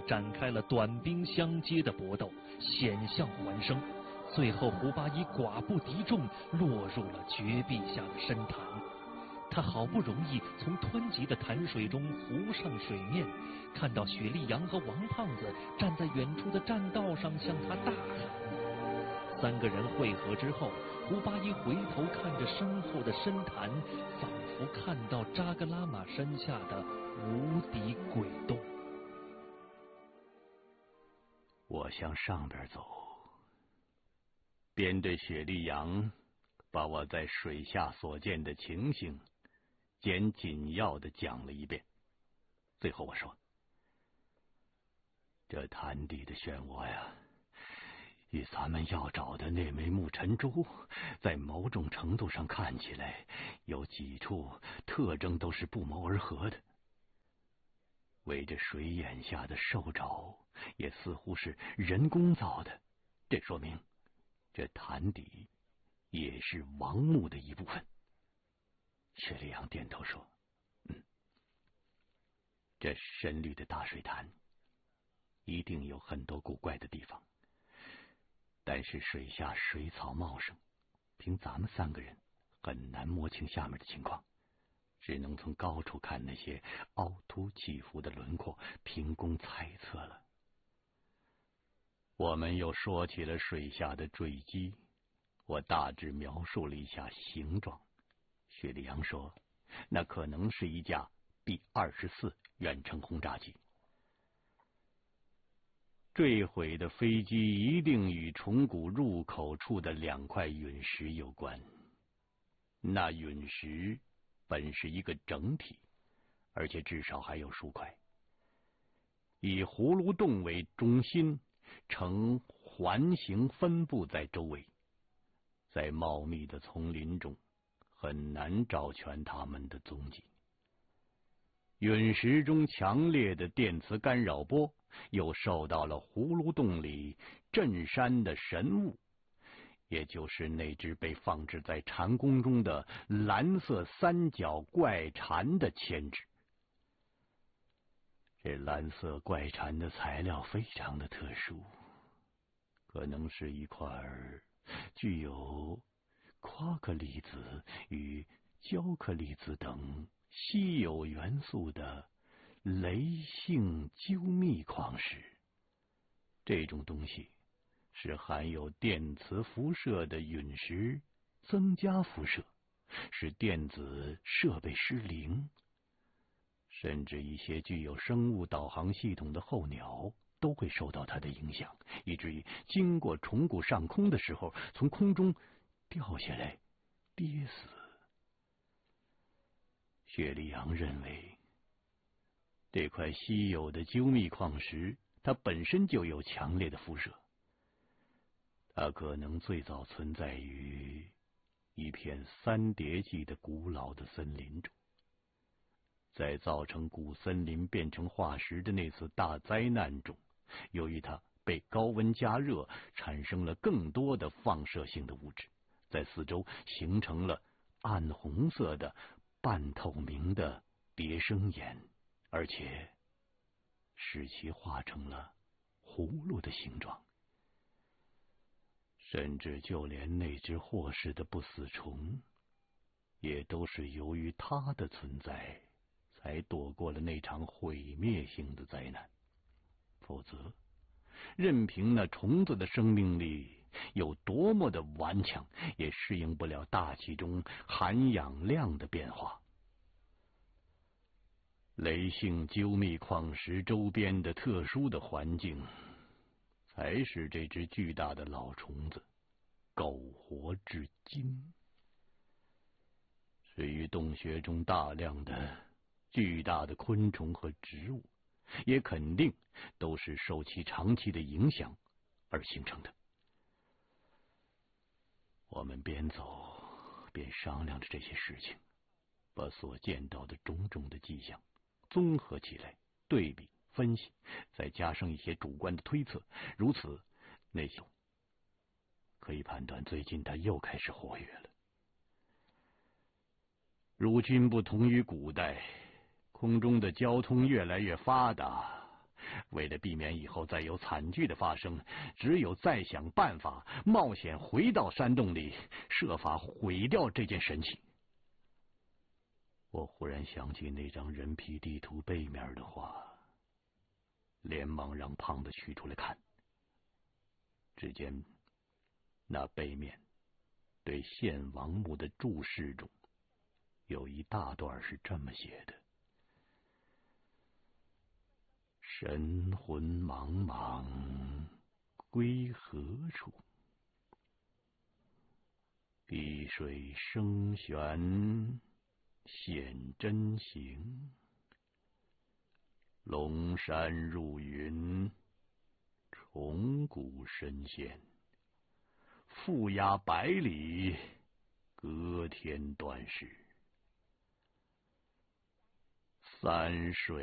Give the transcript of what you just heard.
展开了短兵相接的搏斗，险象环生。最后，胡八一寡不敌众，落入了绝壁下的深潭。他好不容易从湍急的潭水中浮上水面，看到雪莉杨和王胖子站在远处的栈道上向他大喊。三个人汇合之后，胡八一回头看着身后的深潭，仿佛看到扎格拉玛身下的无底鬼洞。 我向上边走，边对雪莉杨把我在水下所见的情形简紧要地讲了一遍。最后我说，这潭底的漩涡呀，与咱们要找的那枚木尘珠在某种程度上看起来有几处特征都是不谋而合的。围着水眼下的兽爪也似乎是人工造的，这说明这潭底也是王墓的一部分。雪莉杨点头说，这深绿的大水潭一定有很多古怪的地方，但是水下水草茂盛，凭咱们三个人很难摸清下面的情况，只能从高处看那些凹凸起伏的轮廓，凭空猜测了。我们又说起了水下的坠机，我大致描述了一下形状。雪莉杨说，那可能是一架 B-24远程轰炸机。坠毁的飞机一定与虫谷入口处的2块陨石有关。那陨石本是一个整体，而且至少还有数块，以葫芦洞为中心，呈环形分布在周围。在茂密的丛林中很难找全它们的踪迹。陨石中强烈的电磁干扰波又受到了葫芦洞里镇山的神物，也就是那只被放置在禅宫中的蓝色三角怪蝉的牵制。这蓝色怪蝉的材料非常的特殊，可能是一块具有夸克粒子与胶克粒子等稀有元素的雷性鸠密矿石。这种东西是含有电磁辐射的陨石增加辐射，使电子设备失灵，甚至一些具有生物导航系统的候鸟都会受到它的影响，以至于经过虫谷上空的时候，从空中掉下来跌死。雪莉杨认为，这块稀有的鸠密矿石它本身就有强烈的辐射，它可能最早存在于一片三叠纪的古老的森林中。在造成古森林变成化石的那次大灾难中，由于它被高温加热，产生了更多的放射性的物质，在四周形成了暗红色的半透明的叠生岩，而且使其化成了葫芦的形状。甚至就连那只霍氏的不死虫，也都是由于它的存在才躲过了那场毁灭性的灾难，否则任凭那虫子的生命力有多么的顽强，也适应不了大气中含氧量的变化。雷性鸠密矿石周边的特殊的环境，才使这只巨大的老虫子苟活至今。至于洞穴中大量的巨大的昆虫和植物，也肯定都是受其长期的影响而形成的。我们边走边商量着这些事情，把所见到的种种的迹象综合起来，对比分析，再加上一些主观的推测，如此那些可以判断最近它又开始活跃了。如今不同于古代，空中的交通越来越发达， 为了避免以后再有惨剧的发生，只有再想办法冒险回到山洞里，设法毁掉这件神器。我忽然想起那张人皮地图背面的话，连忙让胖子取出来看。只见那背面对献王墓的注释中，有一大段是这么写的：神魂茫茫归何处？碧水声悬现真形。龙山入云，虫谷深陷。负压百里，隔天断事。三水